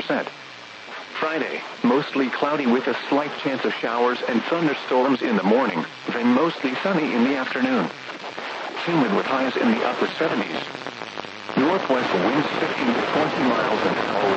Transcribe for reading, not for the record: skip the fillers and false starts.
50%. Friday, mostly cloudy with a slight chance of showers and thunderstorms in the morning, then mostly sunny in the afternoon. Humid with highs in the upper 70s. Northwest winds 15 to 20 miles an hour.